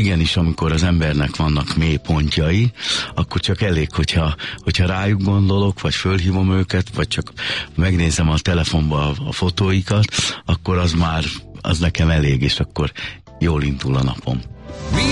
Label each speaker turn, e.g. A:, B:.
A: Igenis, amikor az embernek vannak mélypontjai, akkor csak elég, hogyha rájuk gondolok, vagy fölhívom őket, vagy csak megnézem a telefonba a fotóikat, akkor az nekem elég, és akkor jól indul a napom.